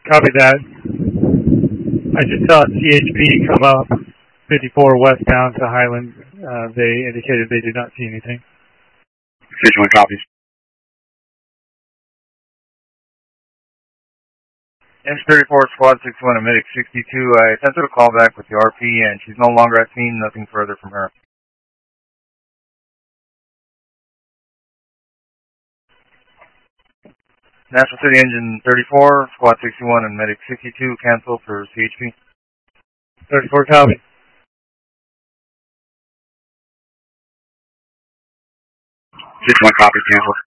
Copy that. I just saw CHP come up 54 westbound to Highland. They indicated they did not see anything. 51 copies. Inch 34, Squad 61, and Medic 62. I attempted a call back with the RP, and she's no longer at scene. Nothing further from her. National City Engine 34, Squad 61, and Medic 62. Cancel for CHP. 34 copy. 61 copies, cancel.